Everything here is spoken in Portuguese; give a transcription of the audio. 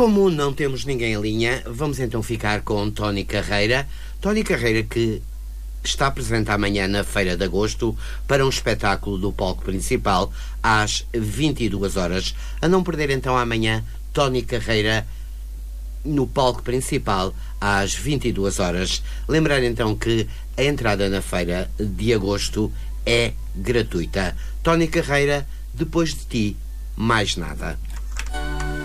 Como não temos ninguém em linha, vamos então ficar com Tony Carreira. Tony Carreira, que está presente amanhã na Feira de Agosto para um espetáculo do palco principal às 22 horas. A não perder então amanhã Tony Carreira no palco principal às 22 horas. Lembrar então que a entrada na Feira de Agosto é gratuita. Tony Carreira, depois de ti, mais nada.